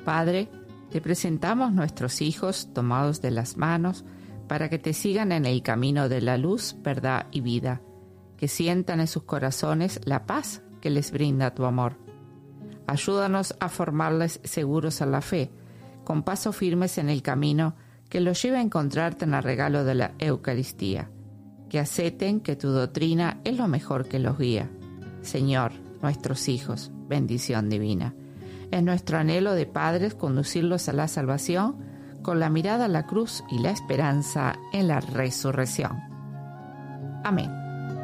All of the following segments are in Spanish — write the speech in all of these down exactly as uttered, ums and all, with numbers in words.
Padre, te presentamos nuestros hijos tomados de las manos para que te sigan en el camino de la luz, verdad y vida, que sientan en sus corazones la paz que les brinda tu amor. Ayúdanos a formarles seguros en la fe, con pasos firmes en el camino que los lleve a encontrarte en el regalo de la Eucaristía, que acepten que tu doctrina es lo mejor que los guía. Señor, nuestros hijos, bendición divina. Es nuestro anhelo de padres conducirlos a la salvación con la mirada a la cruz y la esperanza en la resurrección. Amén.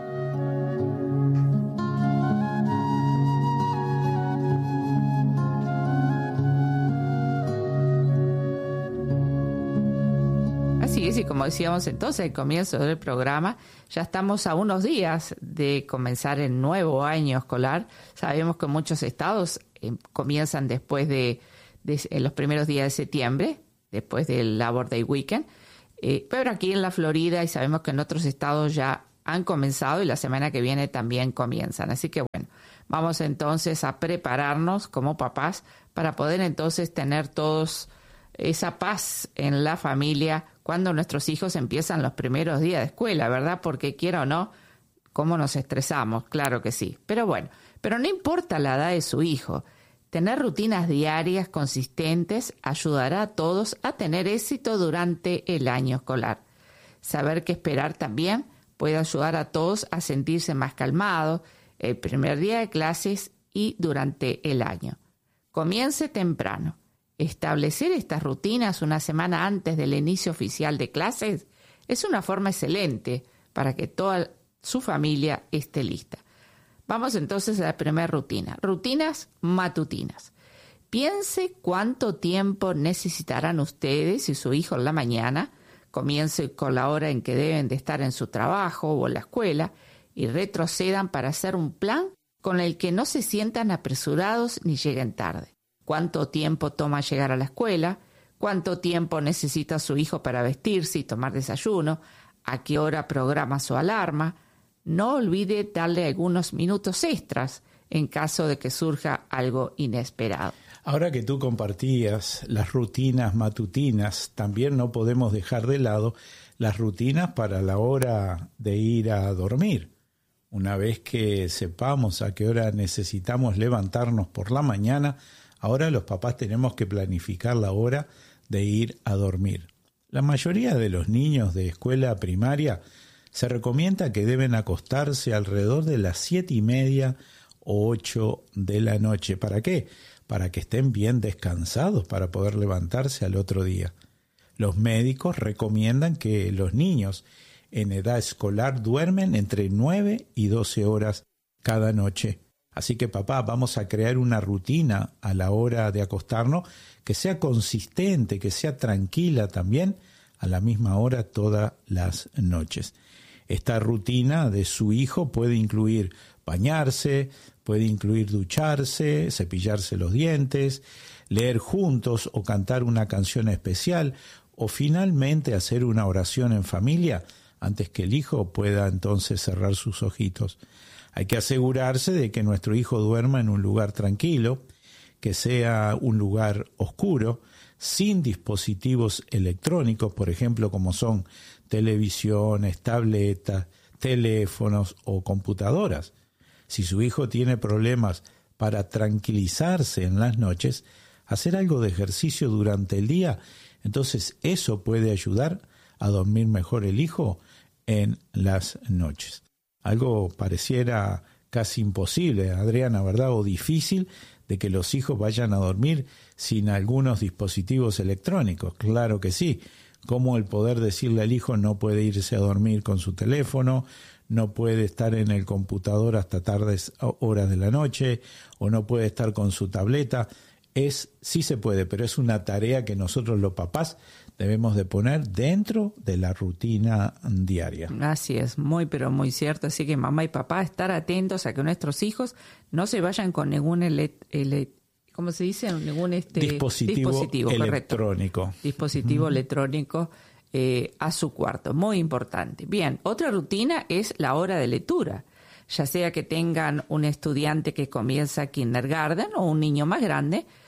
Así es, y como decíamos entonces al comienzo del programa, ya estamos a unos días de comenzar el nuevo año escolar. Sabemos que muchos estados eh, comienzan después de, de en los primeros días de septiembre, después del Labor Day Weekend, eh, pero aquí en la Florida, y sabemos que en otros estados ya han comenzado y la semana que viene también comienzan. Así que bueno, vamos entonces a prepararnos como papás para poder entonces tener todos esa paz en la familia cuando nuestros hijos empiezan los primeros días de escuela, ¿verdad? Porque quiera o no, ¿cómo nos estresamos? Claro que sí. Pero bueno, pero no importa la edad de su hijo, tener rutinas diarias consistentes ayudará a todos a tener éxito durante el año escolar. Saber qué esperar también puede ayudar a todos a sentirse más calmados el primer día de clases y durante el año. Comience temprano. Establecer estas rutinas una semana antes del inicio oficial de clases es una forma excelente para que toda su familia esté lista. Vamos entonces a la primera rutina. Rutinas matutinas. Piense cuánto tiempo necesitarán ustedes y su hijo en la mañana. Comience con la hora en que deben de estar en su trabajo o en la escuela y retrocedan para hacer un plan con el que no se sientan apresurados ni lleguen tarde. Cuánto tiempo toma llegar a la escuela, cuánto tiempo necesita su hijo para vestirse y tomar desayuno, a qué hora programa su alarma. No olvide darle algunos minutos extras en caso de que surja algo inesperado. Ahora que tú compartías las rutinas matutinas, también no podemos dejar de lado las rutinas para la hora de ir a dormir. Una vez que sepamos a qué hora necesitamos levantarnos por la mañana, ahora los papás tenemos que planificar la hora de ir a dormir. La mayoría de los niños de escuela primaria se recomienda que deben acostarse alrededor de las siete y media o ocho de la noche. ¿Para qué? Para que estén bien descansados para poder levantarse al otro día. Los médicos recomiendan que los niños en edad escolar duermen entre nueve y doce horas cada noche. Así que papá, vamos a crear una rutina a la hora de acostarnos que sea consistente, que sea tranquila también, a la misma hora todas las noches. Esta rutina de su hijo puede incluir bañarse, puede incluir ducharse, cepillarse los dientes, leer juntos o cantar una canción especial, o finalmente hacer una oración en familia antes que el hijo pueda entonces cerrar sus ojitos. Hay que asegurarse de que nuestro hijo duerma en un lugar tranquilo, que sea un lugar oscuro, sin dispositivos electrónicos, por ejemplo, como son televisiones, tabletas, teléfonos o computadoras. Si su hijo tiene problemas para tranquilizarse en las noches, hacer algo de ejercicio durante el día, entonces eso puede ayudar a dormir mejor el hijo en las noches. Algo pareciera casi imposible, Adriana, ¿verdad? O difícil de que los hijos vayan a dormir sin algunos dispositivos electrónicos. Claro que sí. Como el poder decirle al hijo no puede irse a dormir con su teléfono, no puede estar en el computador hasta tardes horas de la noche, o no puede estar con su tableta. Es, sí se puede, pero es una tarea que nosotros los papás debemos de poner dentro de la rutina diaria. Así es, muy pero muy cierto. Así que mamá y papá, estar atentos a que nuestros hijos no se vayan con ningún ele, ele, ¿cómo se dice? Ningún este dispositivo, dispositivo electrónico. Correcto. Dispositivo uh-huh. electrónico eh, a su cuarto. Muy importante. Bien, otra rutina es la hora de lectura. Ya sea que tengan un estudiante que comienza kindergarten o un niño más grande,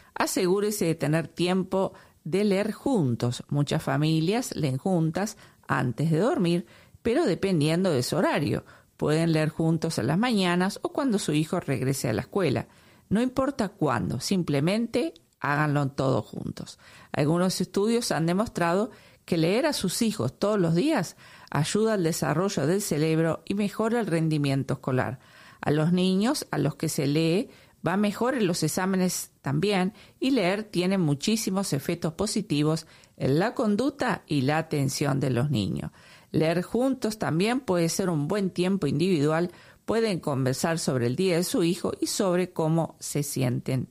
Asegúrese de tener tiempo de leer juntos. Muchas familias leen juntas antes de dormir, pero dependiendo de su horario. Pueden leer juntos en las mañanas o cuando su hijo regrese a la escuela. No importa cuándo, simplemente háganlo todos juntos. Algunos estudios han demostrado que leer a sus hijos todos los días ayuda al desarrollo del cerebro y mejora el rendimiento escolar. A los niños a los que se lee va mejor en los exámenes también, y leer tiene muchísimos efectos positivos en la conducta y la atención de los niños. Leer juntos también puede ser un buen tiempo individual. Pueden conversar sobre el día de su hijo y sobre cómo se sienten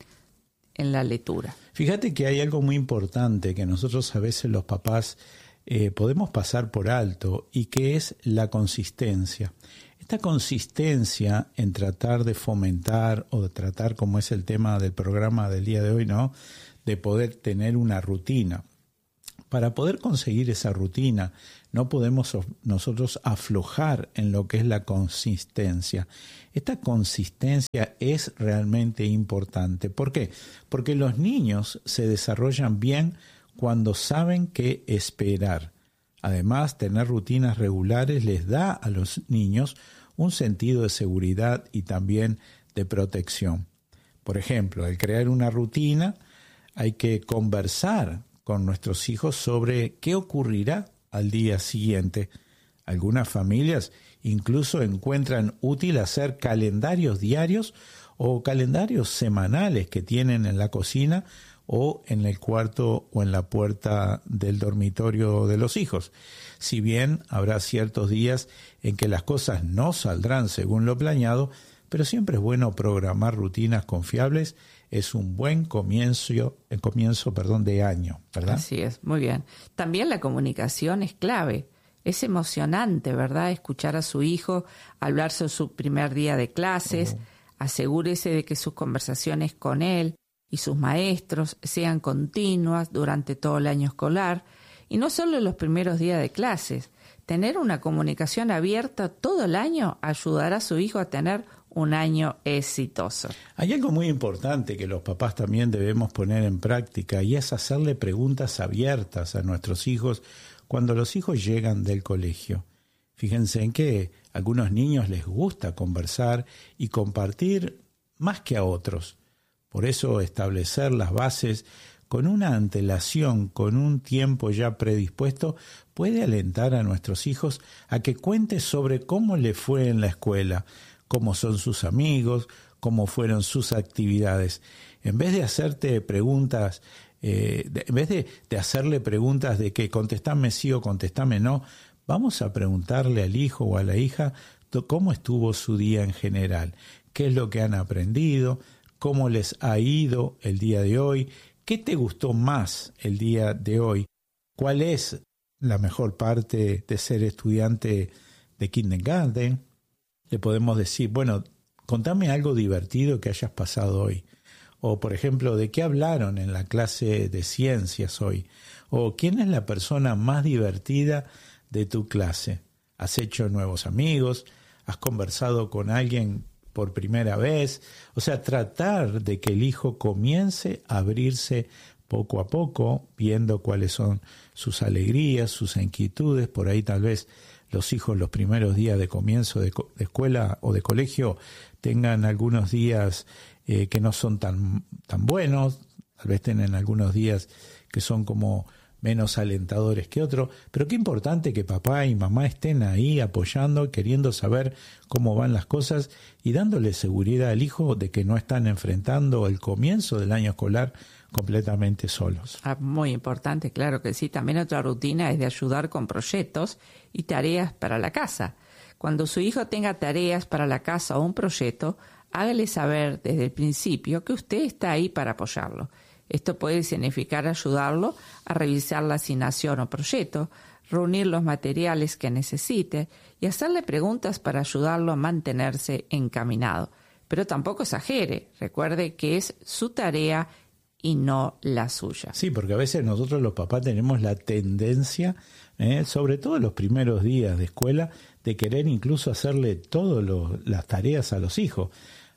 en la lectura. Fíjate que hay algo muy importante que nosotros a veces los papás eh, podemos pasar por alto, y que es la consistencia. Esta consistencia en tratar de fomentar o de tratar, como es el tema del programa del día de hoy, ¿no?, de poder tener una rutina. Para poder conseguir esa rutina, no podemos nosotros aflojar en lo que es la consistencia. Esta consistencia es realmente importante. ¿Por qué? Porque los niños se desarrollan bien cuando saben qué esperar. Además, tener rutinas regulares les da a los niños un sentido de seguridad y también de protección. Por ejemplo, al crear una rutina, hay que conversar con nuestros hijos sobre qué ocurrirá al día siguiente. Algunas familias incluso encuentran útil hacer calendarios diarios o calendarios semanales que tienen en la cocina o en el cuarto o en la puerta del dormitorio de los hijos. Si bien habrá ciertos días en que las cosas no saldrán según lo planeado, pero siempre es bueno programar rutinas confiables. Es un buen comienzo, el comienzo, perdón, de año, ¿verdad? Así es, muy bien. También la comunicación es clave. Es emocionante, ¿verdad?, escuchar a su hijo hablar sobre su primer día de clases. Uh-huh. Asegúrese de que sus conversaciones con él y sus maestros sean continuas durante todo el año escolar, y no solo en los primeros días de clases. Tener una comunicación abierta todo el año ayudará a su hijo a tener un año exitoso. Hay algo muy importante que los papás también debemos poner en práctica, y es hacerle preguntas abiertas a nuestros hijos cuando los hijos llegan del colegio. Fíjense en que a algunos niños les gusta conversar y compartir más que a otros. Por eso establecer las bases con una antelación, con un tiempo ya predispuesto, puede alentar a nuestros hijos a que cuente sobre cómo le fue en la escuela, cómo son sus amigos, cómo fueron sus actividades. En vez de hacerte preguntas, eh, de, en vez de, de hacerle preguntas de que contestame sí o contestame no, vamos a preguntarle al hijo o a la hija cómo estuvo su día en general, qué es lo que han aprendido, cómo les ha ido el día de hoy, qué te gustó más el día de hoy, cuál es la mejor parte de ser estudiante de kindergarten. Le podemos decir, bueno, contame algo divertido que hayas pasado hoy. O, por ejemplo, ¿de qué hablaron en la clase de ciencias hoy? O, ¿quién es la persona más divertida de tu clase? ¿Has hecho nuevos amigos? ¿Has conversado con alguien por primera vez? O sea, tratar de que el hijo comience a abrirse poco a poco, viendo cuáles son sus alegrías, sus inquietudes. Por ahí tal vez los hijos los primeros días de comienzo de, de escuela o de colegio tengan algunos días eh, que no son tan, tan buenos, tal vez tengan algunos días que son como menos alentadores que otros, pero qué importante que papá y mamá estén ahí apoyando, queriendo saber cómo van las cosas y dándole seguridad al hijo de que no están enfrentando el comienzo del año escolar completamente solos. Ah, muy importante, claro que sí. También otra rutina es de ayudar con proyectos y tareas para la casa. Cuando su hijo tenga tareas para la casa o un proyecto, hágale saber desde el principio que usted está ahí para apoyarlo. Esto puede significar ayudarlo a revisar la asignación o proyecto, reunir los materiales que necesite y hacerle preguntas para ayudarlo a mantenerse encaminado. Pero tampoco exagere. Recuerde que es su tarea y no la suya. Sí, porque a veces nosotros los papás tenemos la tendencia, eh, sobre todo en los primeros días de escuela, de querer incluso hacerle todas las tareas a los hijos.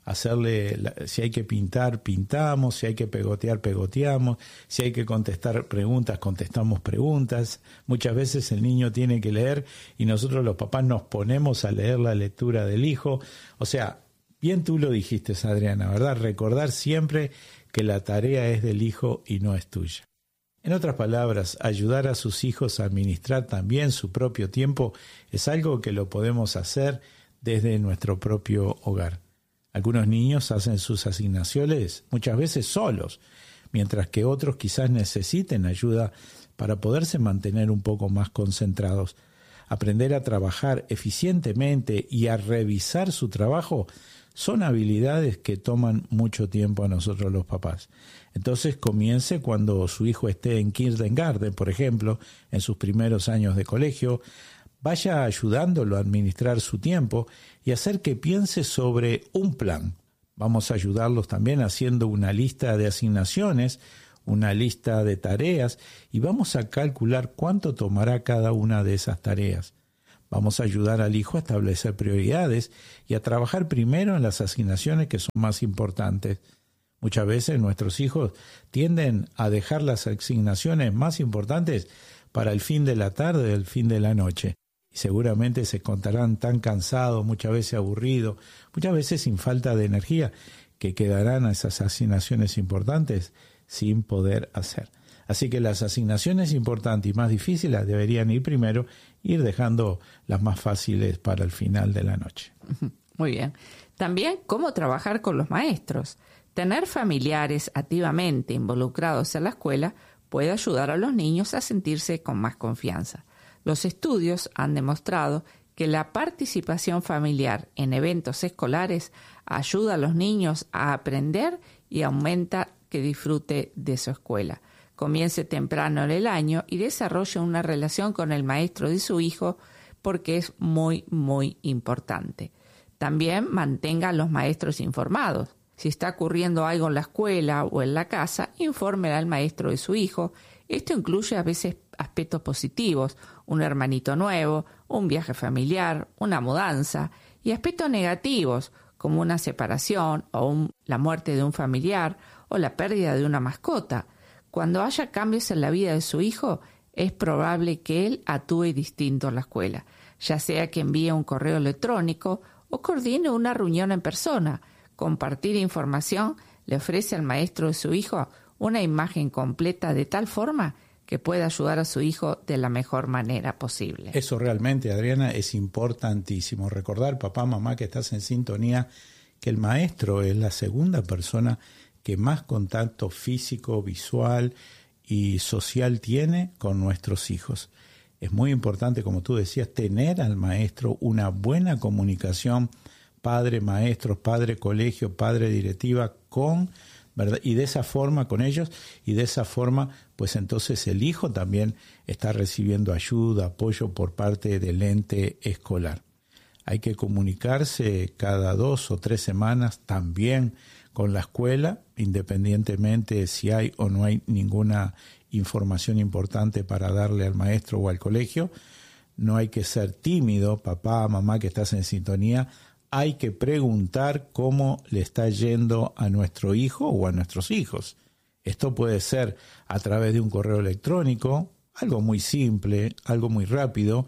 hacerle, si hay que pintar, pintamos, si hay que pegotear, pegoteamos, si hay que contestar preguntas, contestamos preguntas. Muchas veces el niño tiene que leer y nosotros los papás nos ponemos a leer la lectura del hijo. O sea, bien tú lo dijiste, Adriana, ¿verdad? Recordar siempre que la tarea es del hijo y no es tuya. En otras palabras, ayudar a sus hijos a administrar también su propio tiempo es algo que lo podemos hacer desde nuestro propio hogar. Algunos niños hacen sus asignaciones muchas veces solos, mientras que otros quizás necesiten ayuda para poderse mantener un poco más concentrados. Aprender a trabajar eficientemente y a revisar su trabajo son habilidades que toman mucho tiempo a nosotros los papás. Entonces comience cuando su hijo esté en kindergarten, por ejemplo, en sus primeros años de colegio. Vaya ayudándolo a administrar su tiempo y hacer que piense sobre un plan. Vamos a ayudarlos también haciendo una lista de asignaciones, una lista de tareas y vamos a calcular cuánto tomará cada una de esas tareas. Vamos a ayudar al hijo a establecer prioridades y a trabajar primero en las asignaciones que son más importantes. Muchas veces nuestros hijos tienden a dejar las asignaciones más importantes para el fin de la tarde o el fin de la noche. Y seguramente se encontrarán tan cansados, muchas veces aburridos, muchas veces sin falta de energía, que quedarán a esas asignaciones importantes sin poder hacer. Así que las asignaciones importantes y más difíciles deberían ir primero, ir dejando las más fáciles para el final de la noche. Muy bien. También cómo trabajar con los maestros. Tener familiares activamente involucrados en la escuela puede ayudar a los niños a sentirse con más confianza. Los estudios han demostrado que la participación familiar en eventos escolares ayuda a los niños a aprender y aumenta que disfrute de su escuela. Comience temprano en el año y desarrolle una relación con el maestro de su hijo porque es muy, muy importante. También mantenga a los maestros informados. Si está ocurriendo algo en la escuela o en la casa, infórmele al maestro de su hijo. Esto incluye a veces aspectos positivos, un hermanito nuevo, un viaje familiar, una mudanza, y aspectos negativos, como una separación o un, la muerte de un familiar o la pérdida de una mascota. Cuando haya cambios en la vida de su hijo, es probable que él actúe distinto en la escuela, ya sea que envíe un correo electrónico o coordine una reunión en persona. Compartir información le ofrece al maestro de su hijo una imagen completa de tal forma que pueda ayudar a su hijo de la mejor manera posible. Eso realmente, Adriana, es importantísimo. Recordar, papá, mamá, que estás en sintonía, que el maestro es la segunda persona que más contacto físico, visual y social tiene con nuestros hijos. Es muy importante, como tú decías, tener al maestro una buena comunicación, padre, maestro, padre, colegio, padre, directiva, con, ¿verdad? Y de esa forma con ellos, y de esa forma, pues entonces el hijo también está recibiendo ayuda, apoyo por parte del ente escolar. Hay que comunicarse cada dos o tres semanas también con la escuela, independientemente si hay o no hay ninguna información importante para darle al maestro o al colegio. No hay que ser tímido, papá, mamá, que estás en sintonía. Hay que preguntar cómo le está yendo a nuestro hijo o a nuestros hijos. Esto puede ser a través de un correo electrónico, algo muy simple, algo muy rápido,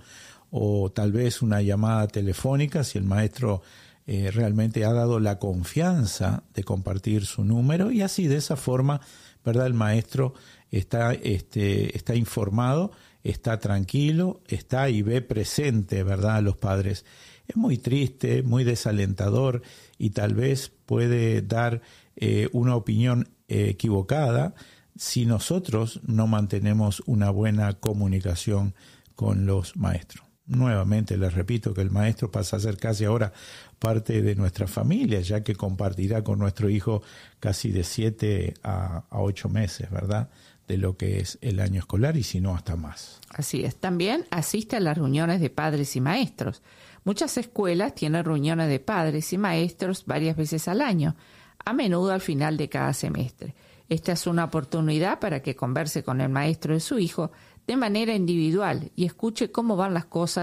o tal vez una llamada telefónica si el maestro eh, realmente ha dado la confianza de compartir su número, y así de esa forma, ¿verdad? El maestro está, este, está informado, está tranquilo, está y ve presente, ¿verdad?, a los padres. Es muy triste, muy desalentador y tal vez puede dar eh, una opinión eh, equivocada si nosotros no mantenemos una buena comunicación con los maestros. Nuevamente les repito que el maestro pasa a ser casi ahora parte de nuestra familia, ya que compartirá con nuestro hijo casi de siete a ocho meses, ¿verdad?, de lo que es el año escolar, y si no hasta más. Así es. También asiste a las reuniones de padres y maestros. Muchas escuelas tienen reuniones de padres y maestros varias veces al año, a menudo al final de cada semestre. Esta es una oportunidad para que converse con el maestro de su hijo de manera individual y escuche cómo van las cosas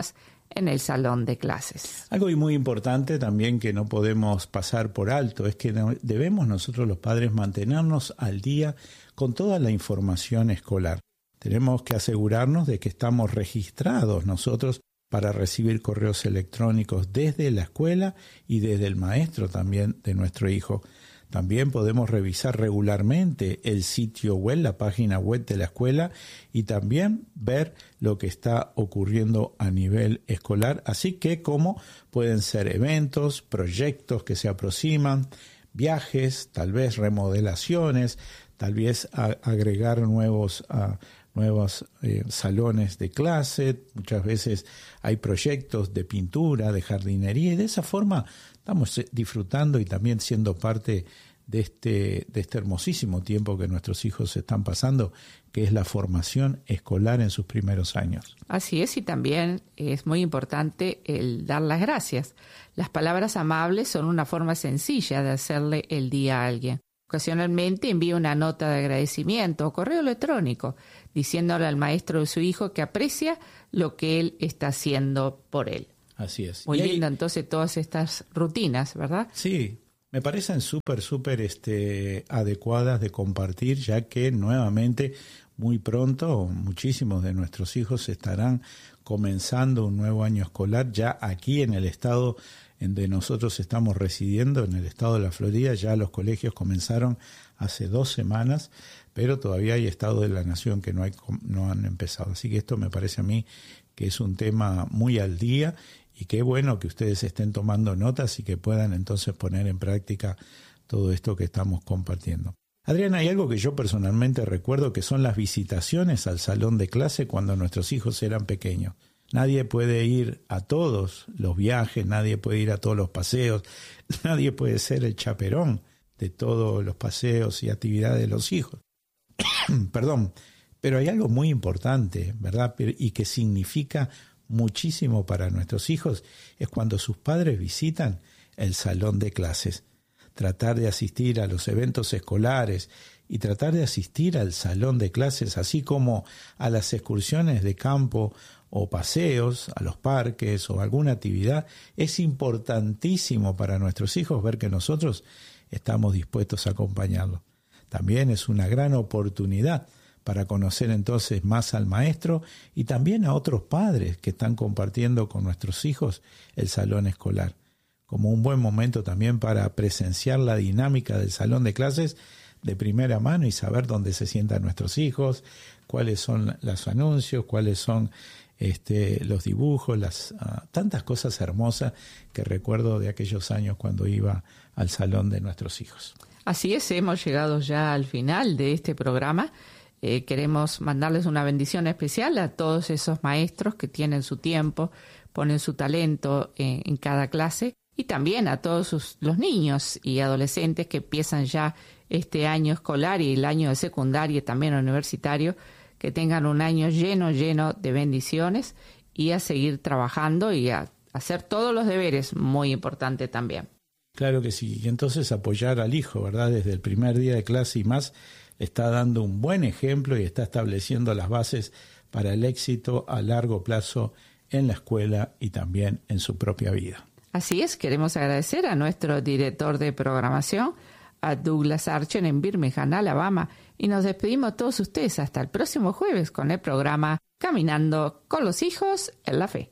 en el salón de clases. Algo muy importante también que no podemos pasar por alto es que debemos nosotros los padres mantenernos al día con toda la información escolar. Tenemos que asegurarnos de que estamos registrados nosotros para recibir correos electrónicos desde la escuela y desde el maestro también de nuestro hijo. También podemos revisar regularmente el sitio web, la página web de la escuela y también ver lo que está ocurriendo a nivel escolar, así que como pueden ser eventos, proyectos que se aproximan, viajes, tal vez remodelaciones, tal vez a, agregar nuevos, uh, nuevos eh, salones de clase. Muchas veces hay proyectos de pintura, de jardinería y de esa forma estamos disfrutando y también siendo parte de este, de este hermosísimo tiempo que nuestros hijos están pasando, que es la formación escolar en sus primeros años. Así es, y también es muy importante el dar las gracias. Las palabras amables son una forma sencilla de hacerle el día a alguien. Ocasionalmente envía una nota de agradecimiento o correo electrónico diciéndole al maestro de su hijo que aprecia lo que él está haciendo por él. Así es. Muy y lindo hay... entonces todas estas rutinas, ¿verdad? Sí, me parecen súper, súper este, adecuadas de compartir, ya que nuevamente muy pronto muchísimos de nuestros hijos estarán comenzando un nuevo año escolar ya aquí en el estado en donde nosotros estamos residiendo, en el estado de la Florida. Ya los colegios comenzaron hace dos semanas, pero todavía hay estados de la nación que no, hay, no han empezado. Así que esto me parece a mí que es un tema muy al día y qué bueno que ustedes estén tomando notas y que puedan entonces poner en práctica todo esto que estamos compartiendo. Adriana, hay algo que yo personalmente recuerdo que son las visitaciones al salón de clase cuando nuestros hijos eran pequeños. Nadie puede ir a todos los viajes, nadie puede ir a todos los paseos, nadie puede ser el chaperón de todos los paseos y actividades de los hijos. Perdón, pero hay algo muy importante, ¿verdad? Y que significa muchísimo para nuestros hijos, es cuando sus padres visitan el salón de clases. Tratar de asistir a los eventos escolares y tratar de asistir al salón de clases, así como a las excursiones de campo o paseos, a los parques o alguna actividad, es importantísimo para nuestros hijos ver que nosotros estamos dispuestos a acompañarlos. También es una gran oportunidad para conocer entonces más al maestro y también a otros padres que están compartiendo con nuestros hijos el salón escolar, como un buen momento también para presenciar la dinámica del salón de clases de primera mano y saber dónde se sientan nuestros hijos, cuáles son los anuncios, cuáles son este, los dibujos, las uh, tantas cosas hermosas que recuerdo de aquellos años cuando iba al salón de nuestros hijos. Así es, hemos llegado ya al final de este programa. Eh, queremos mandarles una bendición especial a todos esos maestros que tienen su tiempo, ponen su talento en, en cada clase, y también a todos sus, los niños y adolescentes que empiezan ya este año escolar y el año de secundaria, también universitario, que tengan un año lleno, lleno de bendiciones y a seguir trabajando y a hacer todos los deberes, muy importante también. Claro que sí, y entonces apoyar al hijo, ¿verdad? Desde el primer día de clase y más, está dando un buen ejemplo y está estableciendo las bases para el éxito a largo plazo en la escuela y también en su propia vida. Así es, queremos agradecer a nuestro director de programación, a Douglas Archer en Birmingham, Alabama, y nos despedimos todos ustedes hasta el próximo jueves con el programa Caminando con los Hijos en la Fe.